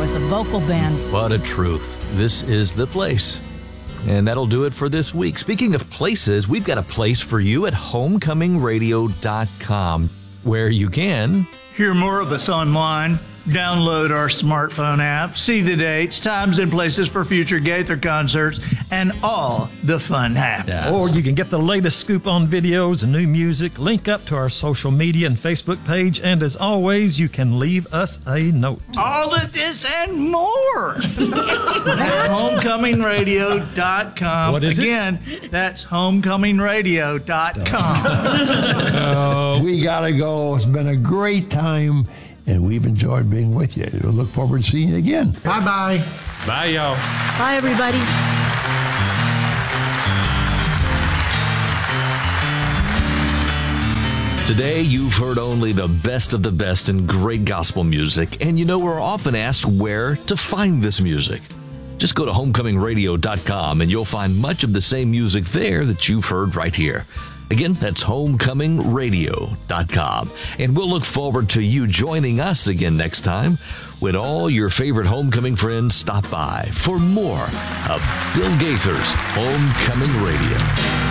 as a vocal band. What a truth. This is the place. And that'll do it for this week. Speaking of places, we've got a place for you at homecomingradio.com, where you can hear more of us online, download our smartphone app, see the dates, times and places for future Gaither concerts, and all the fun happens. Yes. Or you can get the latest scoop on videos and new music, link up to our social media and Facebook page, and as always, you can leave us a note. All of this and more at homecomingradio.com. What is it? Again, that's homecomingradio.com. We got to go. It's been a great time, and we've enjoyed being with you. We'll look forward to seeing you again. Bye-bye. Bye, y'all. Bye, everybody. Today, you've heard only the best of the best in great gospel music, and you know we're often asked where to find this music. Just go to homecomingradio.com and you'll find much of the same music there that you've heard right here. Again, that's homecomingradio.com. And we'll look forward to you joining us again next time when all your favorite homecoming friends stop by for more of Bill Gaither's Homecoming Radio.